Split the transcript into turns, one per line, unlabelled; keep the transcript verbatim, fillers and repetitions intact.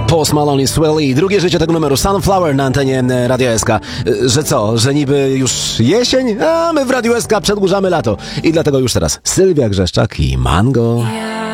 Post Malone i Swelly. Drugie życie tego numeru Sunflower na antenie Radia S K. Że co? Że niby już jesień? A my w Radiu S K przedłużamy lato. I dlatego już teraz Sylwia Grzeszczak i Mango.